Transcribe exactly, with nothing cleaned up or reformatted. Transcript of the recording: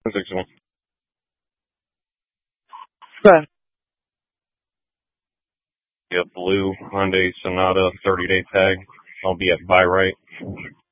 Six one. Okay. Yeah, blue Hyundai Sonata thirty day tag. I'll be at buy right.